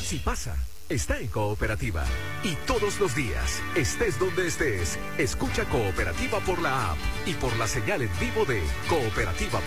Si pasa, está en Cooperativa. Y todos los días, estés donde estés, escucha Cooperativa por la app y por la señal en vivo de cooperativa.com.